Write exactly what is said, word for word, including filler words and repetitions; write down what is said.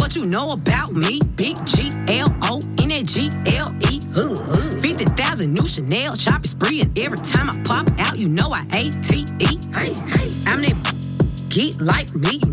What you know about me? Big G L O N A G L E. fifty thousand new Chanel shopping spree. And every time I pop out, you know I A T E. Hey, hey. I'm that get like me.